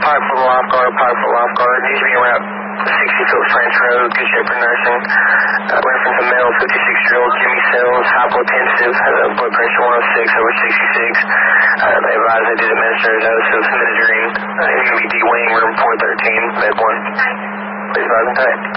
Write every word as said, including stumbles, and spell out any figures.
Park for lifeguard, Park for lifeguard. Needs to be around sixty Phillips Branch Road, Good Shepherd Nursing. Uh, reference a male, fifty-six-year-old Jimmy Sells, hypotensive, uh, blood pressure one oh six over sixty-six. Uh, they advise they did administer a dose of midodrine. Uh, he's going to be D-Wing, room four thirteen, bed one. Please advise and type.